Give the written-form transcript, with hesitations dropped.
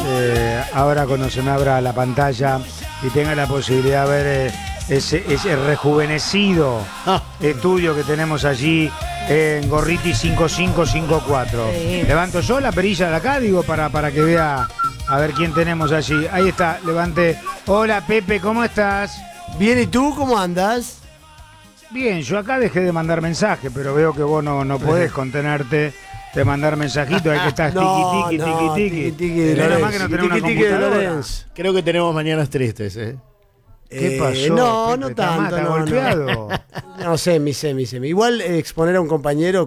ahora cuando se me abra la pantalla y tenga la posibilidad de ver ese rejuvenecido estudio que tenemos allí en Gorriti 5554. Sí. Levanto yo la perilla de acá, digo, para que vea a ver quién tenemos allí. Ahí está, levante. Hola Pepe, ¿cómo estás? Bien, ¿y tú cómo andas? Bien, yo acá dejé de mandar mensajes, pero veo que vos no podés contenerte de mandar mensajitos. Hay que estar tiki-tiki. Nada más que no tenés una computadora. Creo que tenemos mañanas tristes, ¿eh? ¿Qué pasó? No, Pepe? no ¿Está tanto. mal? ¿Está No, golpeado? no, semi. Igual exponer a un compañero